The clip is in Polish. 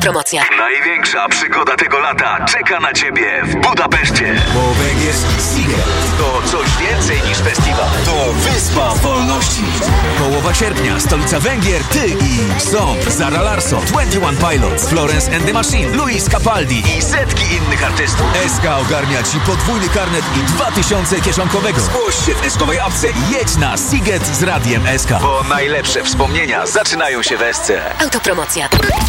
Autopromocja. Największa przygoda tego lata czeka na Ciebie w Budapeszcie. Bo Węgier Siegel To coś więcej niż festiwal. to wyspa wolności. Połowa sierpnia, stolica Węgier, ty i Song, Zara Larsson, 21 Pilots, Florence and the Machine, Luis Capaldi I setki innych artystów. SK ogarnia ci podwójny karnet i 2000 kieszonkowego. Zgłoś się w eskowej apce. Jedź na Siget z Radiem SK. Bo najlepsze wspomnienia zaczynają się w SC. Autopromocja.